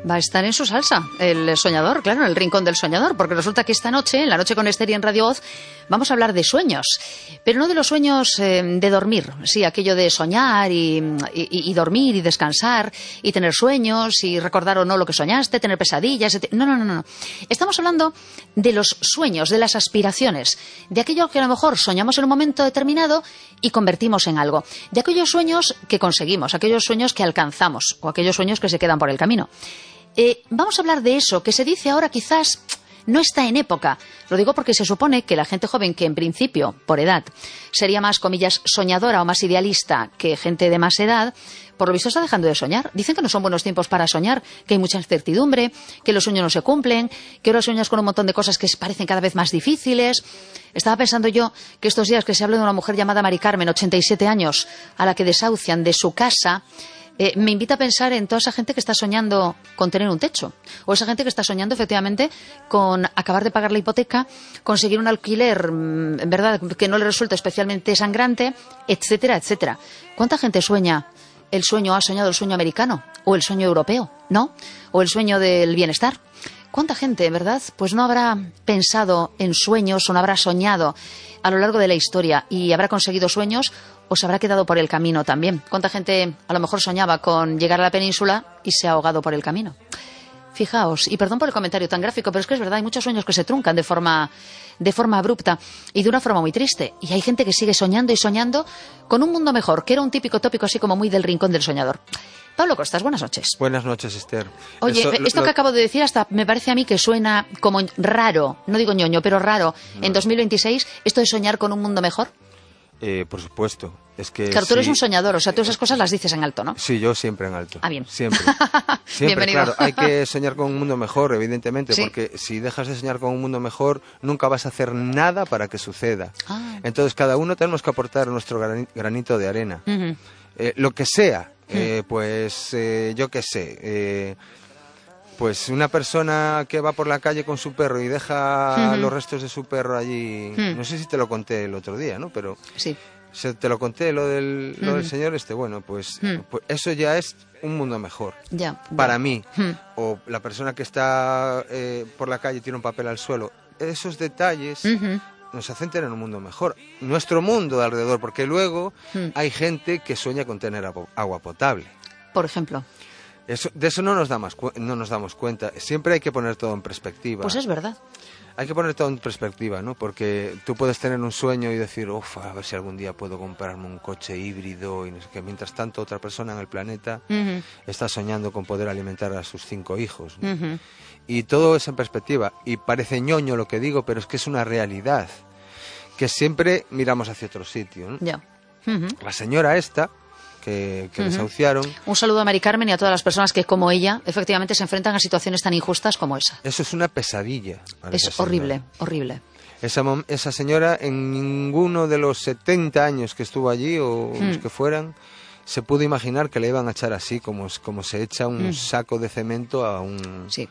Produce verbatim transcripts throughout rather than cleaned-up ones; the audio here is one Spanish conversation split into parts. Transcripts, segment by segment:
va a estar en su salsa, el soñador, claro, en el rincón del soñador, porque resulta que esta noche, en la noche con Esther y en Radio Voz, vamos a hablar de sueños, pero no de los sueños eh, de dormir, sí, aquello de soñar y, y, y dormir y descansar y tener sueños y recordar o no lo que soñaste, tener pesadillas, no, no, no, no. Estamos hablando de los sueños, de las aspiraciones, de aquello que a lo mejor soñamos en un momento determinado y convertimos en algo, de aquellos sueños que conseguimos, aquellos sueños que alcanzamos o aquellos sueños que se quedan por el camino. Eh, vamos a hablar de eso, que se dice ahora quizás no está en época. Lo digo porque se supone que la gente joven, que en principio, por edad, sería más, comillas, soñadora o más idealista que gente de más edad, por lo visto está dejando de soñar. Dicen que no son buenos tiempos para soñar, que hay mucha incertidumbre, que los sueños no se cumplen, que ahora sueñas con un montón de cosas que parecen cada vez más difíciles. Estaba pensando yo que estos días que se habla de una mujer llamada Mari Carmen, ochenta y siete años, a la que desahucian de su casa, Eh, me invita a pensar en toda esa gente que está soñando con tener un techo, o esa gente que está soñando efectivamente con acabar de pagar la hipoteca, conseguir un alquiler, en verdad, que no le resulta especialmente sangrante, etcétera, etcétera. ¿Cuánta gente sueña? El sueño, ha soñado el sueño americano, o el sueño europeo, ¿no? O el sueño del bienestar. ¿Cuánta gente, verdad? Pues no habrá pensado en sueños o no habrá soñado a lo largo de la historia y habrá conseguido sueños o se habrá quedado por el camino también. ¿Cuánta gente a lo mejor soñaba con llegar a la península y se ha ahogado por el camino? Fijaos, y perdón por el comentario tan gráfico, pero es que es verdad, hay muchos sueños que se truncan de forma, de forma abrupta y de una forma muy triste. Y hay gente que sigue soñando y soñando con un mundo mejor, que era un típico tópico así como muy del rincón del soñador. Pablo Costas, buenas noches. Buenas noches, Esther. Oye, Eso, esto lo, que acabo de decir hasta me parece a mí que suena como raro, no digo ñoño, pero raro, no. En dos mil veintiséis, esto de soñar con un mundo mejor. Eh, por supuesto. Es que claro, tú eres sí, un soñador, o sea, tú esas cosas las dices en alto, ¿no? Sí, yo siempre en alto. Ah, bien. Siempre. Siempre, Bienvenido. Claro, hay que soñar con un mundo mejor, evidentemente, ¿Sí? Porque si dejas de soñar con un mundo mejor, nunca vas a hacer nada para que suceda. Ah. Entonces, cada uno tenemos que aportar nuestro granito de arena. Uh-huh. eh, lo que sea, uh-huh. eh, pues eh, yo qué sé... Eh, Pues una persona que va por la calle con su perro y deja uh-huh. los restos de su perro allí, uh-huh. no sé si te lo conté el otro día, ¿no? Pero sí. se, te lo conté lo del, uh-huh. lo del señor este, bueno, pues, uh-huh. pues eso ya es un mundo mejor ya, para ya. mí. Uh-huh. O la persona que está eh, por la calle y tira un papel al suelo. Esos detalles uh-huh. nos hacen tener un mundo mejor. Nuestro mundo de alrededor, porque luego uh-huh. hay gente que sueña con tener agua potable. Por ejemplo. Eso, de eso no nos, da más, no nos damos cuenta. Siempre hay que poner todo en perspectiva. Pues es verdad. Hay que poner todo en perspectiva, ¿no? Porque tú puedes tener un sueño y decir, uff, a ver si algún día puedo comprarme un coche híbrido y no sé qué. Mientras tanto, otra persona en el planeta uh-huh. está soñando con poder alimentar a sus cinco hijos, ¿no? Uh-huh. Y todo es en perspectiva. Y parece ñoño lo que digo, pero es que es una realidad. Que siempre miramos hacia otro sitio, ¿no? Ya. Uh-huh. La señora esta... que, que uh-huh. desahuciaron. Un saludo a Mari Carmen y a todas las personas que, como ella, efectivamente se enfrentan a situaciones tan injustas como esa. Eso es una pesadilla. Es horrible, horrible. Esa, esa señora, en ninguno de los setenta años que estuvo allí, o mm. los que fueran, se pudo imaginar que le iban a echar así, como, como se echa un mm. saco de cemento a un... Sí.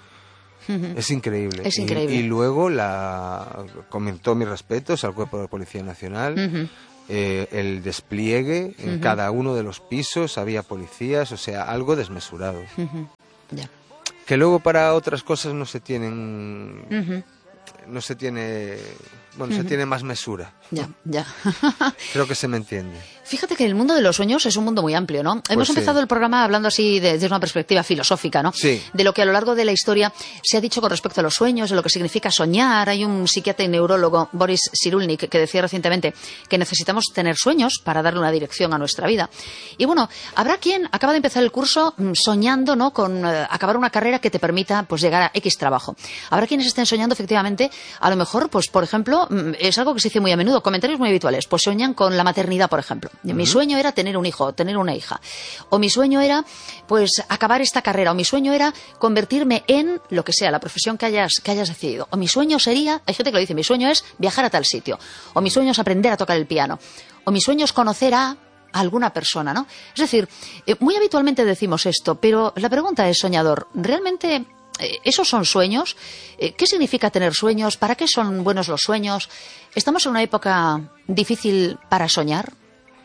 Es increíble. Es increíble. Y, y luego la comentó mis respetos al Cuerpo de Policía Nacional. Uh-huh. Eh, el despliegue en uh-huh. cada uno de los pisos había policías, o sea, algo desmesurado. Uh-huh. Yeah. Que luego para otras cosas no se tienen... Uh-huh. No se tiene... Bueno, uh-huh. se tiene más mesura. Ya, ya. Creo que se me entiende. Fíjate que el mundo de los sueños es un mundo muy amplio, ¿no? Pues Hemos empezado sí. el programa hablando así de, desde una perspectiva filosófica, ¿no? Sí. De lo que a lo largo de la historia se ha dicho con respecto a los sueños, de lo que significa soñar. Hay un psiquiatra y neurólogo, Boris Cyrulnik, que decía recientemente que necesitamos tener sueños para darle una dirección a nuestra vida. Y bueno, habrá quien acaba de empezar el curso soñando, ¿no? Con eh, acabar una carrera que te permita, pues, llegar a X trabajo. Habrá quienes estén soñando, efectivamente, a lo mejor, pues, por ejemplo, es algo que se dice muy a menudo, comentarios muy habituales, pues soñan con la maternidad, por ejemplo. Uh-huh. Mi sueño era tener un hijo, tener una hija. O mi sueño era, pues, acabar esta carrera. O mi sueño era convertirme en lo que sea, la profesión que hayas, que hayas decidido. O mi sueño sería, hay gente que lo dice, mi sueño es viajar a tal sitio. O mi sueño es aprender a tocar el piano. O mi sueño es conocer a alguna persona, ¿no? Es decir, eh, muy habitualmente decimos esto, pero la pregunta es, soñador, ¿realmente eh, esos son sueños? Eh, ¿Qué significa tener sueños? ¿Para qué son buenos los sueños? ¿Estamos en una época difícil para soñar?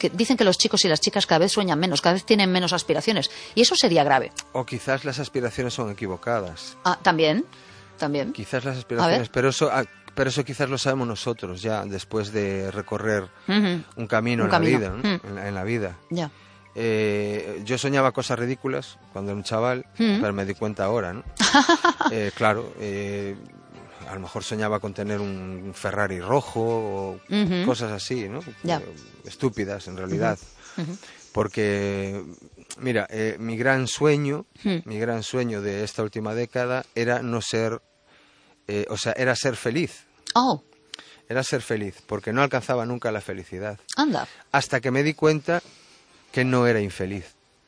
que dicen que los chicos y las chicas cada vez sueñan menos, cada vez tienen menos aspiraciones. Y eso sería grave. O quizás las aspiraciones son equivocadas. Ah, también, también. Quizás las aspiraciones, pero eso, pero eso quizás lo sabemos nosotros ya, después de recorrer uh-huh. un camino, un en, camino. La vida, ¿no? uh-huh. en, la, en la vida. Ya. Eh, yo soñaba cosas ridículas cuando era un chaval, uh-huh. pero me di cuenta ahora, ¿no? eh, claro, eh, a lo mejor soñaba con tener un Ferrari rojo o uh-huh. cosas así, ¿no? Ya. Eh, estúpidas, en realidad. Uh-huh. Uh-huh. Porque, mira, eh, mi gran sueño, uh-huh. mi gran sueño de esta última década era no ser, eh, o sea, era ser feliz. Oh. Era ser feliz, porque no alcanzaba nunca la felicidad. Anda. Hasta que me di cuenta que no era infeliz.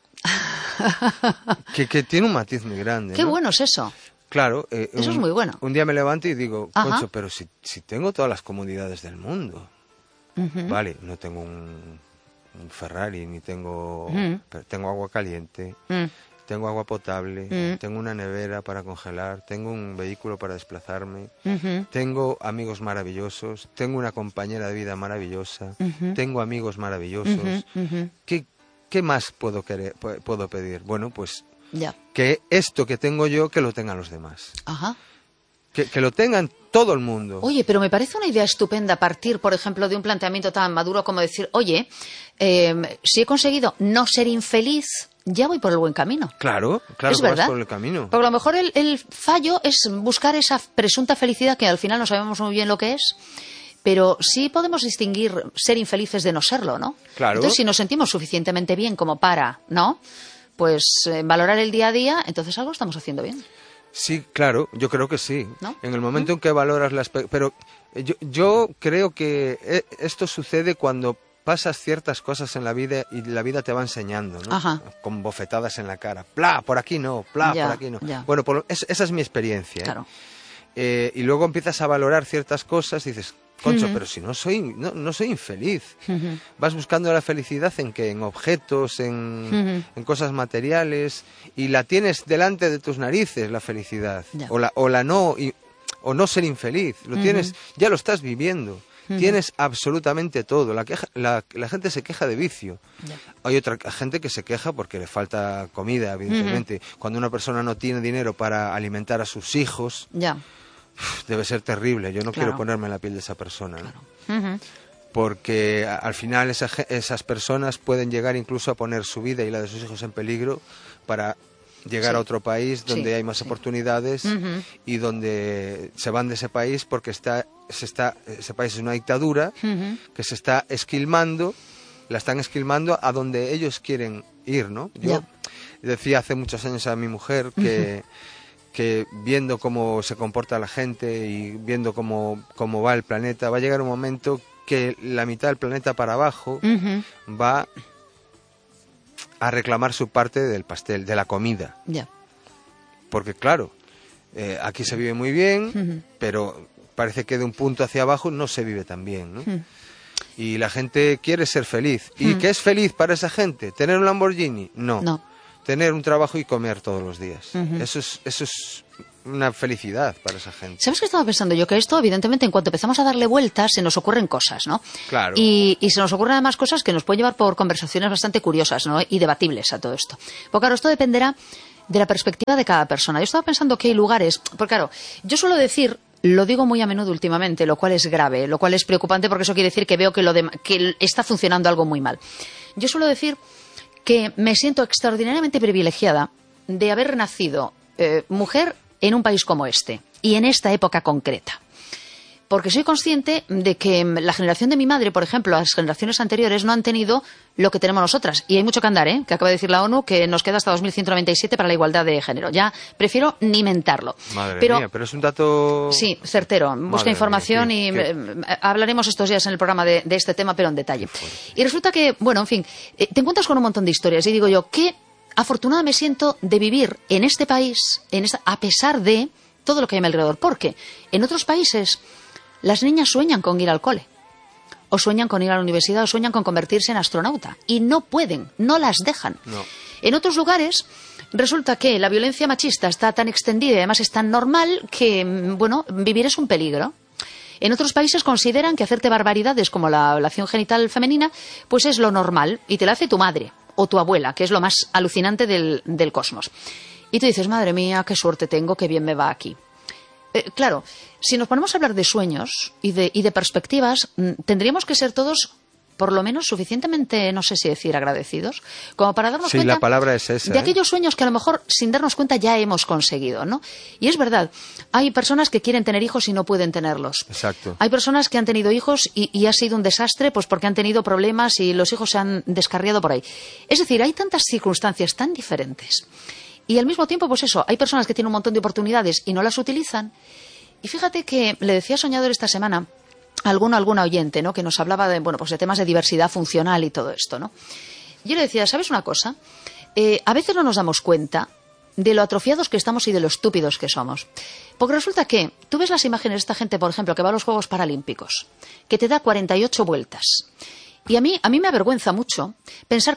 que, que tiene un matiz muy grande. Qué ¿no? bueno es eso. Claro. Eh, eso un, es muy bueno. Un día me levanto y digo, Ajá. concho, pero si, si tengo todas las comodidades del mundo. Uh-huh. Vale, no tengo un, un Ferrari, ni tengo... Uh-huh. Pero tengo agua caliente, uh-huh. tengo agua potable, uh-huh. tengo una nevera para congelar, tengo un vehículo para desplazarme, uh-huh. tengo amigos maravillosos, tengo una compañera de vida maravillosa, uh-huh. tengo amigos maravillosos. Uh-huh. Uh-huh. ¿Qué, qué más puedo, querer, puedo pedir? Bueno, pues ya. que esto que tengo yo, que lo tengan los demás. Ajá. Que, que lo tengan todo el mundo. Oye, pero me parece una idea estupenda partir, por ejemplo, de un planteamiento tan maduro como decir, oye, eh, si he conseguido no ser infeliz, ya voy por el buen camino. Claro, claro, es que verdad. vas por el camino. Porque a lo mejor el, el fallo es buscar esa presunta felicidad que al final no sabemos muy bien lo que es. Pero sí podemos distinguir ser infelices de no serlo, ¿no? Claro. Entonces, si nos sentimos suficientemente bien como para, ¿no? Pues eh, valorar el día a día, entonces algo estamos haciendo bien. Sí, claro, yo creo que sí. ¿No? En el momento ¿Mm? en que valoras las... Pero yo, yo creo que esto sucede cuando pasas ciertas cosas en la vida y la vida te va enseñando, ¿no? Ajá. Con bofetadas en la cara. ¡Pla! Por aquí no, ¡pla! Ya, por aquí no. Ya. Bueno, por, es, esa es mi experiencia. ¿eh? Claro. Eh, y luego empiezas a valorar ciertas cosas y dices, concho, Uh-huh. pero si no soy, no, no soy infeliz. Uh-huh. Vas buscando la felicidad en qué, en objetos, en, Uh-huh. en cosas materiales, y la tienes delante de tus narices, la felicidad. Ya. O la, o la no, y, o no ser infeliz. Lo Uh-huh. tienes, ya lo estás viviendo. Uh-huh. Tienes absolutamente todo. La, queja, la, la gente se queja de vicio. Ya. Hay otra gente que se queja porque le falta comida, evidentemente. Uh-huh. Cuando una persona no tiene dinero para alimentar a sus hijos, Ya. debe ser terrible. Yo no Claro. quiero ponerme en la piel de esa persona, ¿no? Claro. Uh-huh. Porque a, al final esa, esas personas pueden llegar incluso a poner su vida y la de sus hijos en peligro para llegar Sí. a otro país donde Sí, hay más sí. oportunidades Uh-huh. y donde se van de ese país porque está, se está, ese país es una dictadura Uh-huh. que se está esquilmando, la están esquilmando a donde ellos quieren ir, ¿no? Yo Ya. decía hace muchos años a mi mujer que... Uh-huh. que viendo cómo se comporta la gente y viendo cómo, cómo va el planeta, va a llegar un momento que la mitad del planeta para abajo Uh-huh. va a reclamar su parte del pastel, de la comida. Ya. Porque claro, eh, aquí se vive muy bien, Uh-huh. pero parece que de un punto hacia abajo no se vive tan bien, ¿no? Uh-huh. Y la gente quiere ser feliz. ¿Y Uh-huh. qué es feliz para esa gente? ¿Tener un Lamborghini? No. No. Tener un trabajo y comer todos los días. Uh-huh. Eso es, eso es una felicidad para esa gente. ¿Sabes qué estaba pensando yo? Que esto, evidentemente, en cuanto empezamos a darle vueltas, se nos ocurren cosas, ¿no? Claro. Y, y se nos ocurren además cosas que nos pueden llevar por conversaciones bastante curiosas, ¿no? Y debatibles a todo esto. Porque claro, esto dependerá de la perspectiva de cada persona. Yo estaba pensando que hay lugares... Porque claro, yo suelo decir... Lo digo muy a menudo últimamente, lo cual es grave, lo cual es preocupante porque eso quiere decir que veo que, lo de, que está funcionando algo muy mal. Yo suelo decir que me siento extraordinariamente privilegiada de haber nacido eh, mujer en un país como este y en esta época concreta. Porque soy consciente de que la generación de mi madre, por ejemplo, las generaciones anteriores no han tenido lo que tenemos nosotras. Y hay mucho que andar, ¿eh? Que acaba de decir la ONU que nos queda hasta dos mil ciento noventa y siete para la igualdad de género. Ya prefiero ni mentarlo. Madre pero, mía, pero es un dato... Sí, certero. Busca Madre información mía, y qué- eh, hablaremos estos días en el programa de, de este tema, pero en detalle. Y resulta que, bueno, en fin, eh, te encuentras con un montón de historias y digo yo, qué afortunada me siento de vivir en este país, en esta, a pesar de todo lo que hay a mi alrededor. Porque en otros países las niñas sueñan con ir al cole, o sueñan con ir a la universidad, o sueñan con convertirse en astronauta. Y no pueden, no las dejan. No. En otros lugares resulta que la violencia machista está tan extendida y además es tan normal que, mm, bueno, vivir es un peligro. En otros países consideran que hacerte barbaridades como la ablación genital femenina pues es lo normal y te la hace tu madre o tu abuela, que es lo más alucinante del, del cosmos. Y tú dices, madre mía, qué suerte tengo, qué bien me va aquí. Eh, claro, si nos ponemos a hablar de sueños y de, y de perspectivas, tendríamos que ser todos, por lo menos, suficientemente, no sé si decir agradecidos, como para darnos sí, cuenta la palabra es esa, de ¿eh? aquellos sueños que a lo mejor, sin darnos cuenta, ya hemos conseguido, ¿no? Y es verdad, hay personas que quieren tener hijos y no pueden tenerlos. Exacto. Hay personas que han tenido hijos y, y ha sido un desastre pues porque han tenido problemas y los hijos se han descarriado por ahí. Es decir, hay tantas circunstancias tan diferentes. Y al mismo tiempo, pues eso, hay personas que tienen un montón de oportunidades y no las utilizan. Y fíjate que le decía a Soñador esta semana a alguno, alguna oyente, ¿no? Que nos hablaba de, bueno, pues de temas de diversidad funcional y todo esto, ¿no? Yo le decía, ¿sabes una cosa? Eh, a veces no nos damos cuenta de lo atrofiados que estamos y de lo estúpidos que somos. Porque resulta que tú ves las imágenes de esta gente, por ejemplo, que va a los Juegos Paralímpicos, que te da cuarenta y ocho vueltas. Y a mí, a mí me avergüenza mucho pensar